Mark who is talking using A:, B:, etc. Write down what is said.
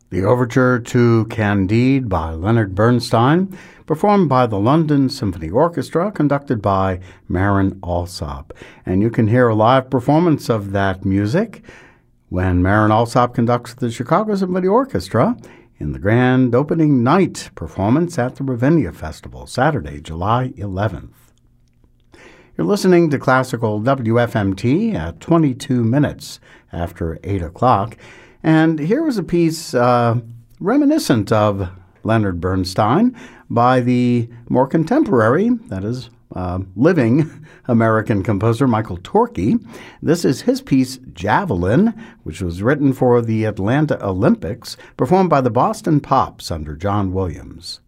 A: The overture to Candide by Leonard Bernstein, performed by the London Symphony Orchestra, conducted by Marin Alsop. And you can hear a live performance of that music when Marin Alsop conducts the Chicago Symphony Orchestra in the grand opening night performance at the Ravinia Festival, Saturday, July 11th. You're listening to Classical WFMT at 22 minutes after 8 o'clock. And here was a piece reminiscent of Leonard Bernstein by the more contemporary, that is, living American composer Michael Torke. This is his piece, Javelin, which was written for the Atlanta Olympics, performed by the Boston Pops under John Williams.